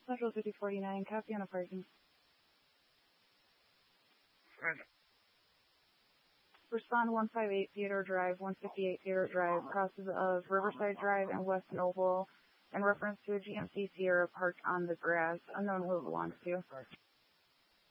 Central 5049, copy on a parking. Respond 158 Theodore Drive, 158 Theodore Drive, crosses of Riverside Drive and West Noble, in reference to a GMC Sierra parked on the grass. Unknown who it belongs to.